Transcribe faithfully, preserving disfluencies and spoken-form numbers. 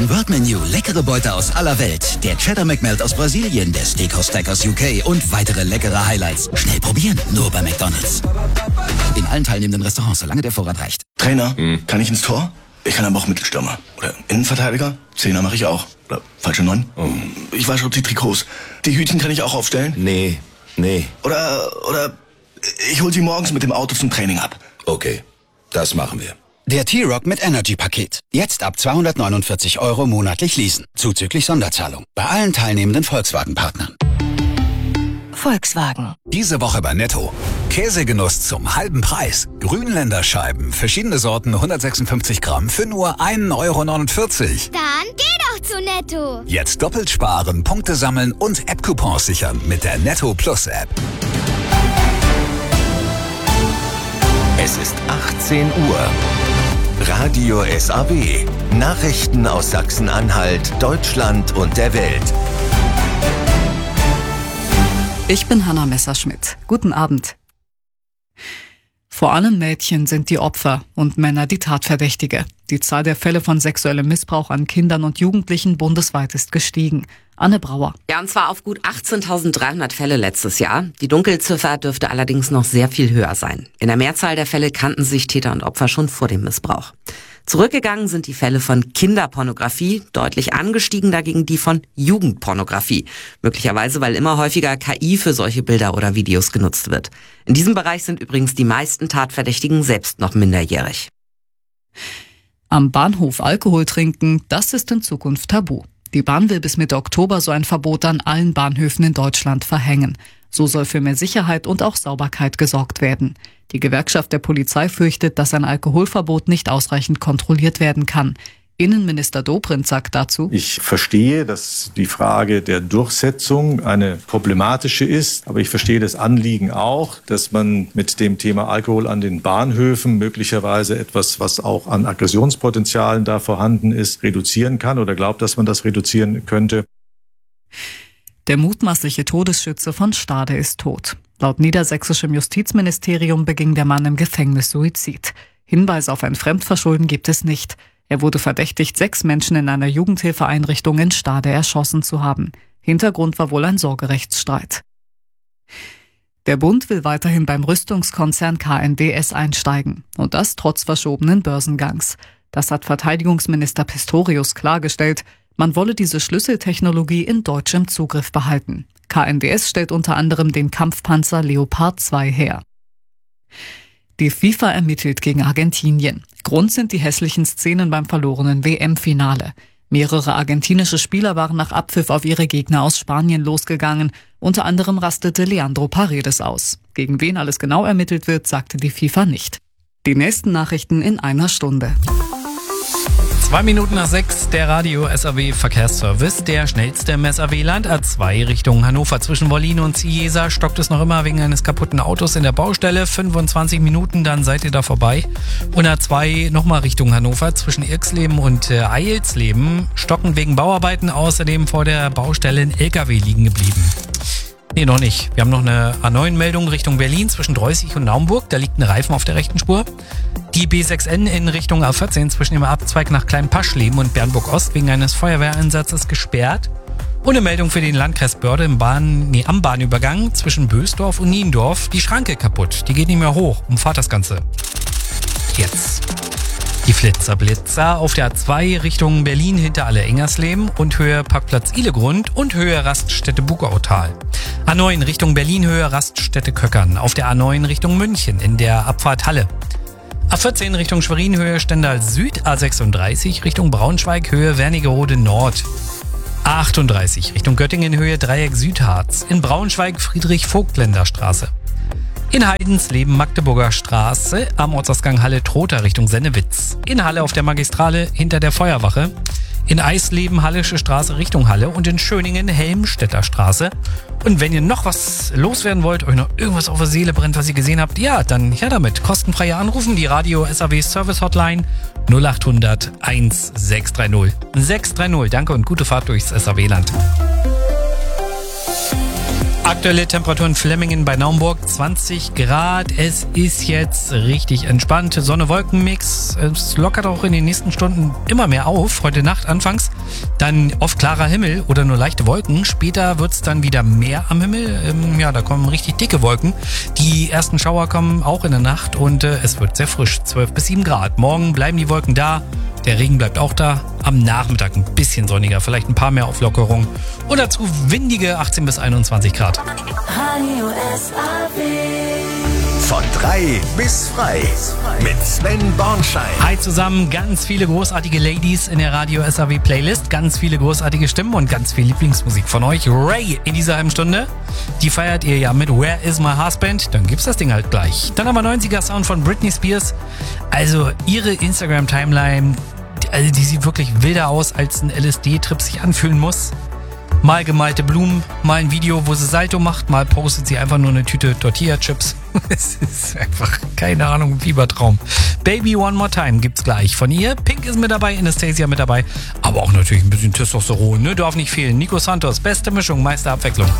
Fusion World Menu, leckere Beute aus aller Welt, der Cheddar McMelt aus Brasilien, der Steakhouse Stack aus U K und weitere leckere Highlights. Schnell probieren, nur bei McDonald's. In allen teilnehmenden Restaurants, solange der Vorrat reicht. Trainer, hm. kann ich ins Tor? Ich kann aber auch Mittelstürmer. Oder Innenverteidiger? Zehner mache ich auch. Oder falsche Neun? Oh. Ich wasche die Trikots. Die Hütchen kann ich auch aufstellen? Nee, nee. Oder, oder ich hol sie morgens mit dem Auto zum Training ab. Okay, das machen wir. Der T-Rock mit Energy-Paket. Jetzt ab zweihundertneunundvierzig Euro monatlich leasen. Zuzüglich Sonderzahlung. Bei allen teilnehmenden Volkswagen-Partnern. Volkswagen. Diese Woche bei Netto. Käsegenuss zum halben Preis. Grünländer Scheiben, verschiedene Sorten, hundertsechsundfünfzig Gramm für nur ein Euro neunundvierzig. Dann geh doch zu Netto. Jetzt doppelt sparen, Punkte sammeln und App-Coupons sichern mit der Netto Plus App. Es ist achtzehn Uhr. Radio S A W. Nachrichten aus Sachsen-Anhalt, Deutschland und der Welt. Ich bin Hanna Messerschmidt. Guten Abend. Vor allem Mädchen sind die Opfer und Männer die Tatverdächtige. Die Zahl der Fälle von sexuellem Missbrauch an Kindern und Jugendlichen bundesweit ist gestiegen. Anne Brauer. Ja, und zwar auf gut achtzehntausenddreihundert Fälle letztes Jahr. Die Dunkelziffer dürfte allerdings noch sehr viel höher sein. In der Mehrzahl der Fälle kannten sich Täter und Opfer schon vor dem Missbrauch. Zurückgegangen sind die Fälle von Kinderpornografie, deutlich angestiegen dagegen die von Jugendpornografie. Möglicherweise, weil immer häufiger K I für solche Bilder oder Videos genutzt wird. In diesem Bereich sind übrigens die meisten Tatverdächtigen selbst noch minderjährig. Am Bahnhof Alkohol trinken, das ist in Zukunft tabu. Die Bahn will bis Mitte Oktober so ein Verbot an allen Bahnhöfen in Deutschland verhängen. So soll für mehr Sicherheit und auch Sauberkeit gesorgt werden. Die Gewerkschaft der Polizei fürchtet, dass ein Alkoholverbot nicht ausreichend kontrolliert werden kann. Innenminister Dobrindt sagt dazu: Ich verstehe, dass die Frage der Durchsetzung eine problematische ist, aber ich verstehe das Anliegen auch, dass man mit dem Thema Alkohol an den Bahnhöfen möglicherweise etwas, was auch an Aggressionspotenzialen da vorhanden ist, reduzieren kann oder glaubt, dass man das reduzieren könnte. Der mutmaßliche Todesschütze von Stade ist tot. Laut niedersächsischem Justizministerium beging der Mann im Gefängnis Suizid. Hinweise auf ein Fremdverschulden gibt es nicht. Er wurde verdächtigt, sechs Menschen in einer Jugendhilfeeinrichtung in Stade erschossen zu haben. Hintergrund war wohl ein Sorgerechtsstreit. Der Bund will weiterhin beim Rüstungskonzern K N D S einsteigen. Und das trotz verschobenen Börsengangs. Das hat Verteidigungsminister Pistorius klargestellt. Man wolle diese Schlüsseltechnologie in deutschem Zugriff behalten. K N D S stellt unter anderem den Kampfpanzer Leopard zwei her. Die FIFA ermittelt gegen Argentinien. Grund sind die hässlichen Szenen beim verlorenen W M-Finale. Mehrere argentinische Spieler waren nach Abpfiff auf ihre Gegner aus Spanien losgegangen. Unter anderem rastete Leandro Paredes aus. Gegen wen alles genau ermittelt wird, sagte die FIFA nicht. Die nächsten Nachrichten in einer Stunde. Zwei Minuten nach sechs, der Radio S A W Verkehrsservice. Der schnellste im S A W-Land, A zwei Richtung Hannover. Zwischen Wollin und Ciesa stockt es noch immer wegen eines kaputten Autos in der Baustelle. fünfundzwanzig Minuten, dann seid ihr da vorbei. Und A zwei nochmal Richtung Hannover. Zwischen Irxleben und äh, Eilsleben stocken wegen Bauarbeiten. Außerdem vor der Baustelle ein L K W liegen geblieben. Nee, noch nicht. Wir haben noch eine A neun Meldung Richtung Berlin zwischen Dreußig und Naumburg. Da liegt ein Reifen auf der rechten Spur. Die B sechs N in Richtung A vierzehn zwischen dem Abzweig nach Kleinpaschleben und Bernburg-Ost wegen eines Feuerwehreinsatzes gesperrt. Und eine Meldung für den Landkreis Börde im Bahn, nee, am Bahnübergang zwischen Bösdorf und Niendorf. Die Schranke kaputt. Die geht nicht mehr hoch. Umfahrt das Ganze. Jetzt. Die Flitzerblitzer auf der A zwei Richtung Berlin hinter Alle-Engersleben und Höhe Parkplatz Ilegrund und Höhe Raststätte Bugautal. A neun Richtung Berlin, Höhe Raststätte Köckern. Auf der A neun Richtung München in der Abfahrt Halle. A vierzehn Richtung Schwerin, Höhe Stendal Süd. A sechsunddreißig Richtung Braunschweig, Höhe Wernigerode Nord. A achtunddreißig Richtung Göttingen, Höhe Dreieck Südharz. In Braunschweig Friedrich-Vogtländer Straße. In Heidensleben Magdeburger Straße am Ortsausgang Halle-Trotha Richtung Sennewitz. In Halle auf der Magistrale hinter der Feuerwache. In Eisleben Hallische Straße Richtung Halle und in Schöningen Helmstedter Straße. Und wenn ihr noch was loswerden wollt, euch noch irgendwas auf der Seele brennt, was ihr gesehen habt, ja, dann her damit. Kostenfreie Anrufen, die Radio S A W Service Hotline null acht hundert eins sechs drei null. sechs drei null, danke und gute Fahrt durchs S A W-Land. Aktuelle Temperatur in Flemmingen bei Naumburg zwanzig Grad. Es ist jetzt richtig entspannt. Sonne-Wolken-Mix. Es lockert auch in den nächsten Stunden immer mehr auf. Heute Nacht anfangs dann oft klarer Himmel oder nur leichte Wolken. Später wird es dann wieder mehr am Himmel. Ähm, ja, da kommen richtig dicke Wolken. Die ersten Schauer kommen auch in der Nacht und äh, es wird sehr frisch. zwölf bis sieben Grad. Morgen bleiben die Wolken da. Der Regen bleibt auch da. Am Nachmittag ein bisschen sonniger, vielleicht ein paar mehr Auflockerungen. Und dazu windige achtzehn bis einundzwanzig Grad. Radio S A W. Von drei bis frei mit Sven Bornschein. Hi zusammen, ganz viele großartige Ladies in der Radio S A W Playlist, ganz viele großartige Stimmen und ganz viel Lieblingsmusik von euch. Ray in dieser halben Stunde, die feiert ihr ja mit Where Is My Husband? Dann gibt's das Ding halt gleich. Dann haben wir neunziger Sound von Britney Spears. Also ihre Instagram-Timeline, also die sieht wirklich wilder aus, als ein L S D-Trip sich anfühlen muss. Mal gemalte Blumen, mal ein Video, wo sie Salto macht, mal postet sie einfach nur eine Tüte Tortilla-Chips. Es ist einfach, keine Ahnung, ein Fiebertraum. Baby One More Time gibt's gleich von ihr. Pink ist mit dabei, Anastasia mit dabei, aber auch natürlich ein bisschen Testosteron, ne? Darf nicht fehlen. Nico Santos, beste Mischung, meiste Abwechslung.